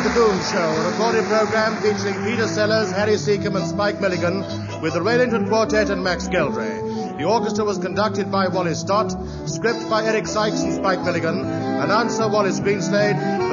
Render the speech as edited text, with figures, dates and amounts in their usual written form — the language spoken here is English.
The Goon Show, a recorded program featuring Peter Sellers, Harry Seacombe, and Spike Milligan, with the Raylington Quartet and Max Geldray. The orchestra was conducted by Wally Stott, script by Eric Sykes and Spike Milligan, announcer Wallace Greenslade,